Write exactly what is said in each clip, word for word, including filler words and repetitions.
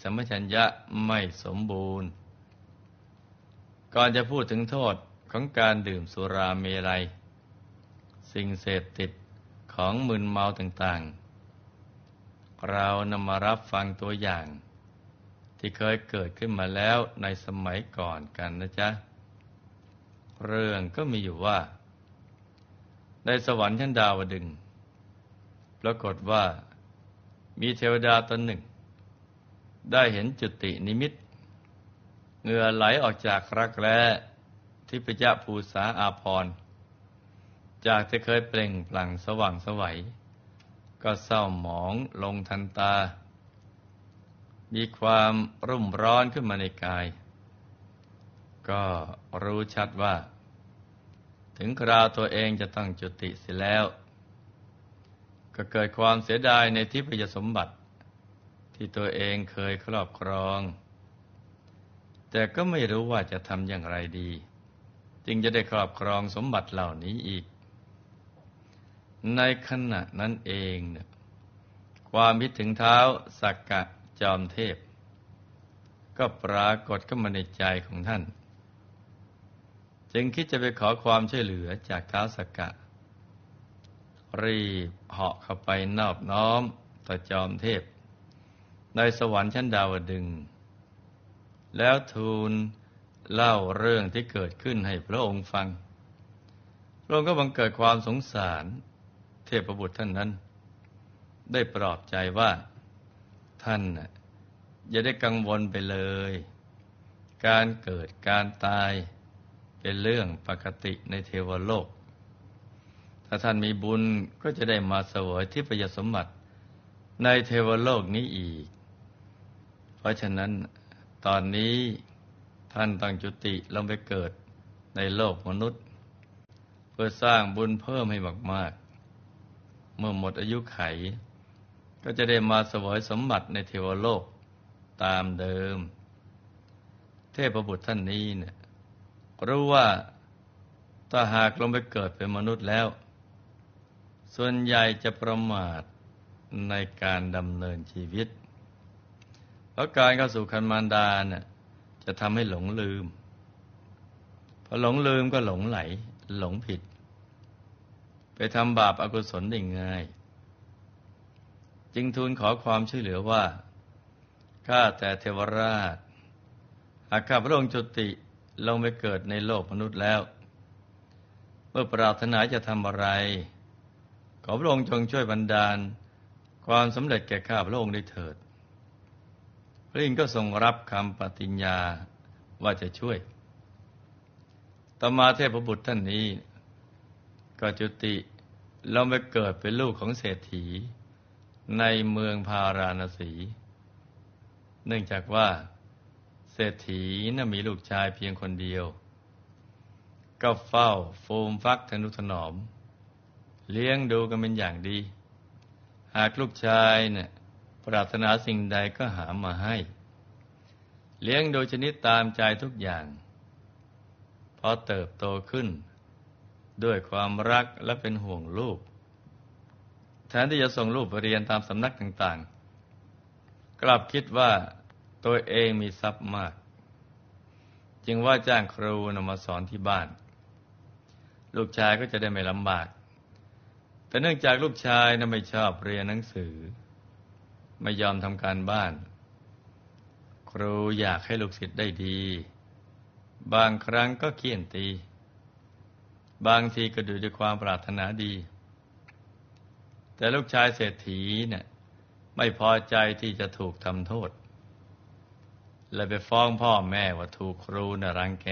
สัมปชัญญะไม่สมบูรณ์ก่อนจะพูดถึงโทษของการดื่มสุราเมรัยสิ่งเสพติดของมึนเมาต่างๆเรานำมารับฟังตัวอย่างที่เคยเกิดขึ้นมาแล้วในสมัยก่อนกันนะจ๊ะเรื่องก็มีอยู่ว่าในสวรรค์ชั้นดาวดึงส์ปรากฏว่ามีเทวดาตนหนึ่งได้เห็นจุตินิมิตเหงื่อไหลออกจากรักแร้ทิพยภูษาอาภรณ์จากที่เคยเปล่งปลั่งสว่างไสวก็เศร้าหมองลงทันตามีความรุ่มร้อนขึ้นมาในกายก็รู้ชัดว่าถึงคราวตัวเองจะต้องจุติเสียแล้วก็เกิดความเสียดายในทิพยสมบัติที่ตัวเองเคยครอบครองแต่ก็ไม่รู้ว่าจะทำอย่างไรดีจึงจะได้ครอบครองสมบัติเหล่านี้อีกในขณะนั้นเองเนี่ยความคิดถึงเท้าสักกะจอมเทพก็ปรากฏขึ้นมาในใจของท่านจึงคิดจะไปขอความช่วยเหลือจากท้าวสักกะรีบเหาะเข้าไปนอบน้อมต่อจอมเทพในสวรรค์ชั้นดาวดึงส์แล้วทูลเล่าเรื่องที่เกิดขึ้นให้พระองค์ฟังพระองค์ก็บังเกิดความสงสารเทพบุตรท่านนั้นได้ปลอบใจว่าท่านน่ะอย่าได้กังวลไปเลยการเกิดการตายเป็นเรื่องปกติในเทวโลกถ้าท่านมีบุญก็จะได้มาเสวยทิพยสมบัติในเทวโลกนี้อีกเพราะฉะนั้นตอนนี้ท่านต้องจุติลงไปเกิดในโลกมนุษย์เพื่อสร้างบุญเพิ่มให้มากๆเมื่อหมดอายุไขก็จะได้มาเสวยสมบัติในเทวโลกตามเดิมเทพบุตรท่านนี้เนี่ยรู้ว่าถ้าหากลงไปเกิดเป็นมนุษย์แล้วส่วนใหญ่จะประมาทในการดำเนินชีวิตเพราะการเข้าสู่คันมารดาเนี่ยจะทำให้หลงลืมพอหลงลืมก็หลงไหลหลงผิดไปทำบาปอกุศลได้ง่ายจึงทูลขอความช่วยเหลือว่าข้าแต่เทวราชหากข้าพระองค์จุติลงไปเกิดในโลกมนุษย์แล้วเมื่อปรารถนาจะทำอะไรขอพระองค์จงช่วยบันดาลความสำเร็จแก่ข้าพระองค์ได้เถิดพระอินทร์ก็ทรงรับคำปฏิญญาว่าจะช่วยต่อมาเทพบุตรท่านนี้ก็จุติลงไปเกิดเป็นลูกของเศรษฐีในเมืองพาราณสีเนื่องจากว่าเศรษฐีน่ะมีลูกชายเพียงคนเดียวก็เฝ้าฟูมฟักทนุถนอมเลี้ยงดูกันเป็นอย่างดีหากลูกชายเนี่ยปรารถนาสิ่งใดก็หามาให้เลี้ยงโดยชนิดตามใจทุกอย่างพอเติบโตขึ้นด้วยความรักและเป็นห่วงลูกแทนที่จะส่งลูกไปเรียนตามสำนักต่างๆกลับคิดว่าตัวเองมีทรัพย์มากจึงว่าจ้างครูนำมาสอนที่บ้านลูกชายก็จะได้ไม่ลำบากแต่เนื่องจากลูกชายนั้นไม่ชอบเรียนหนังสือไม่ยอมทำการบ้านครูอยากให้ลูกศิษย์ได้ดีบางครั้งก็เฆี่ยนตีบางทีก็ดูด้วยความปรารถนาดีแต่ลูกชายเศรษฐีเนี่ยไม่พอใจที่จะถูกทำโทษเลยไปฟ้องพ่อแม่ว่าถูกครูน่ะรังแก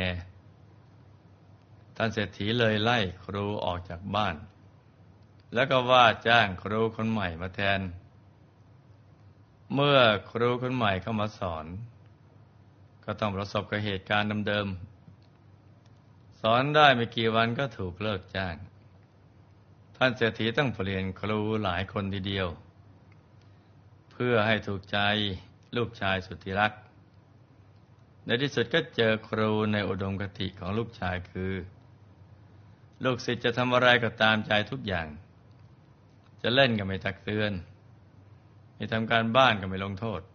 ท่านเศรษฐีเลยไล่ครูออกจากบ้านแล้วก็ว่าจ้างครูคนใหม่มาแทนเมื่อครูคนใหม่เข้ามาสอนก็ต้องประสบกับเหตุการณ์เดิมๆสอนได้ไม่กี่วันก็ถูกเลิกจ้างท่านเศรษฐีต้องเปลี่ยนครูหลายคนทีเดียวเพื่อให้ถูกใจลูกชายสุดที่รักในที่สุดก็เจอครูในอุดมคติของลูกชายคือลูกศิษย์จะทำอะไรก็ตามใจทุกอย่างจะเล่นก็ไม่ตักเตือนไม่ทำการบ้านก็ไม่ลงโทษ